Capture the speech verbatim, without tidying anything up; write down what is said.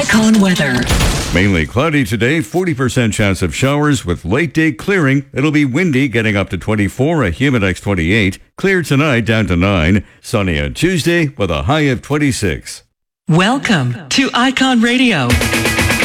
Icon weather. Mainly cloudy today, forty percent chance of showers with late day clearing. It'll be windy, getting up to twenty-four, a Humidex twenty-eight. Clear tonight, down to nine. Sunny on Tuesday with a high of twenty-six. Welcome to Icon Radio.